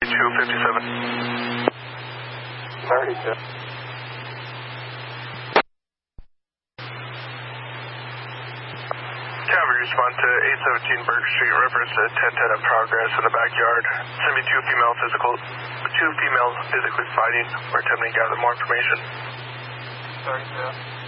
257. 32. Cavalry, respond to 817 Burke Street, reference to 1010 in progress in the backyard. Send me two females physically fighting or attempting to gather more information. 32.